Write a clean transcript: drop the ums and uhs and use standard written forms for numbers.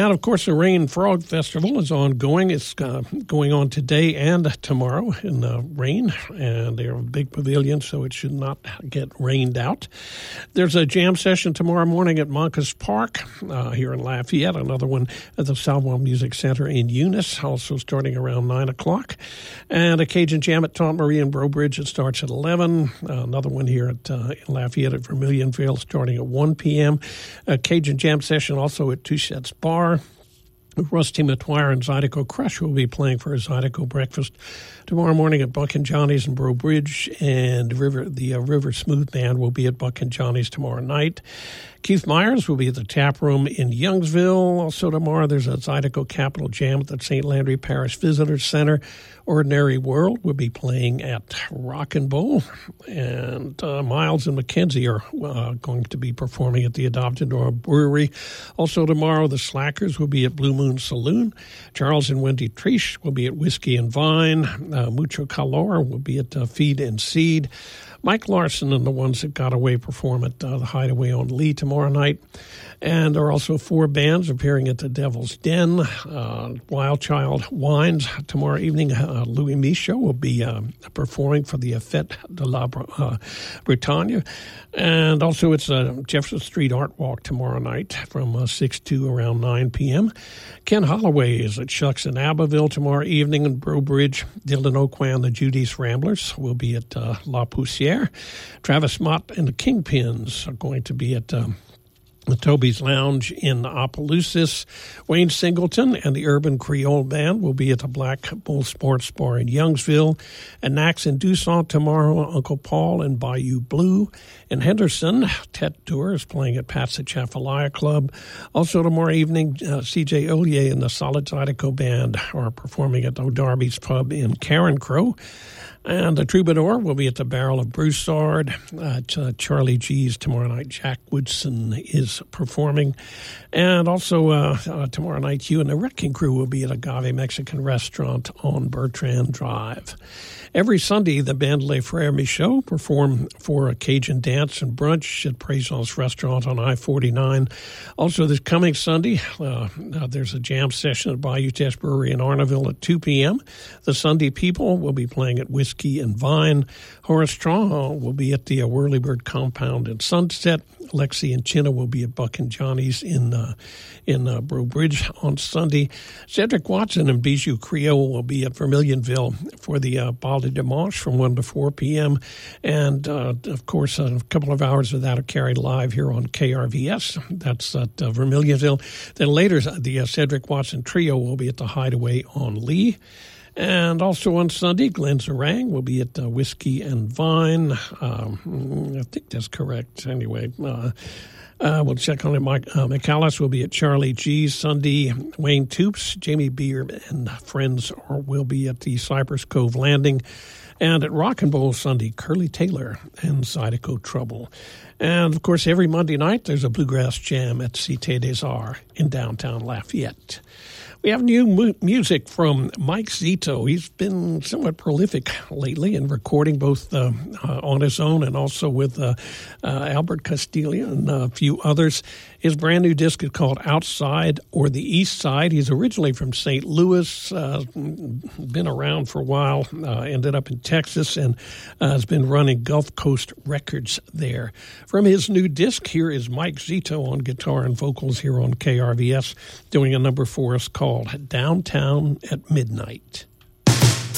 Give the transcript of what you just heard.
And, of course, the Rain Frog Festival is ongoing. It's going on today and tomorrow in the rain, and they're a big pavilion, so it should not get rained out. There's a jam session tomorrow morning at Moncus Park here in Lafayette, another one at the Salvo Music Center in Eunice, also starting around 9 o'clock. And a Cajun Jam at Tante Marie in Breaux Bridge. It starts at 11. Another one here at Lafayette at Vermilionville starting at 1 p.m. A Cajun Jam session also at Touchette's Bar. Rusty Matoire and Zydeco Crush will be playing for a Zydeco breakfast tomorrow morning at Buck and Johnny's in Breaux Bridge, and the River Smooth Band will be at Buck and Johnny's tomorrow night. Keith Myers will be at the Tap Room in Youngsville. Also tomorrow there's a Zydeco Capital Jam at the St. Landry Parish Visitor Center. Ordinary World will be playing at Rock and Bowl, and Miles and Mackenzie are going to be performing at the Adopted Door Brewery. Also tomorrow the Slackers will be at Blue Moon Saloon. Charles and Wendy Trish will be at Whiskey and Vine. Mucho Calor will be at Feed and Seed. Mike Larson and the Ones That Got Away perform at the Hideaway on Lee tomorrow night. And there are also 4 bands appearing at the Devil's Den. Wild Child Wines tomorrow evening. Louis Michaud will be performing for the Fête de la Bretagne. And also it's a Jefferson Street Art Walk tomorrow night from 6 to around 9 p.m. Ken Holloway is at Shucks in Abbeville tomorrow evening in Breaux Bridge. Dylan Oquan, the Judy's Ramblers, will be at La Poussière. Travis Mott and the Kingpins are going to be at the Toby's Lounge in Opelousas. Wayne Singleton and the Urban Creole Band will be at the Black Bull Sports Bar in Youngsville. And Nax and Dussault tomorrow, Uncle Paul and Bayou Blue. In Henderson, Tet Tour is playing at Pat's Atchafalaya Club. Also tomorrow evening, C.J. Ollier and the Solid Zydeco Band are performing at O'Darby's Pub in Carencro. And the Troubadour will be at the Barrel of Broussard. Charlie G's tomorrow night. Jack Woodson is performing. And also tomorrow night, Hugh and the Wrecking Crew will be at Agave Mexican Restaurant on Bertrand Drive. Every Sunday, the band Les Frères Michaud perform for a Cajun dance and brunch at Présence Restaurant on I-49. Also, this coming Sunday, there's a jam session at Bayou Test Brewery in Arnaville at 2 p.m. The Sunday People will be playing at Whiskey and Vine. Horace Strawhall will be at the Whirlybird Compound in Sunset. Lexi and Chinna will be at Buck and Johnny's in Breaux Bridge on Sunday. Cedric Watson and Bijou Creole will be at Vermilionville for the Bal de Dimanche from 1 to 4 p.m. And, of course, a couple of hours of that are carried live here on KRVS. That's at Vermilionville. Then later, the Cedric Watson Trio will be at the Hideaway on Lee. And also on Sunday, Glenn Zarang will be at Whiskey and Vine. I think that's correct. Anyway, we'll check on it. Mike McAllis will be at Charlie G's Sunday. Wayne Toops, Jamie Beard, and friends will be at the Cypress Cove Landing. And at Rock and Bowl Sunday, Curly Taylor and Zydeco Trouble. And, of course, every Monday night, there's a Bluegrass Jam at Cité des Arts in downtown Lafayette. We have new music from Mike Zito. He's been somewhat prolific lately in recording both on his own and also with Albert Castiglia and a few others. His brand new disc is called Outside or the East Side. He's originally from St. Louis, been around for a while, ended up in Texas, and has been running Gulf Coast Records there. From his new disc, here is Mike Zito on guitar and vocals here on KRVS, doing a number for us called Downtown at Midnight.